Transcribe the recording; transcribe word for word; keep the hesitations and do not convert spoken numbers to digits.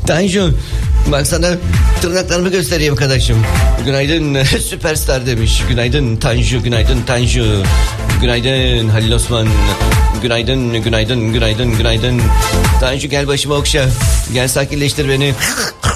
Tanju, bak sana tırnaklarımı göstereyim arkadaşım. Günaydın süperstar demiş. Günaydın Tanju, günaydın Tanju. Günaydın Halil Osman. Günaydın, günaydın, günaydın, günaydın. Tanju gel başıma okşa. Gel sakinleştir beni.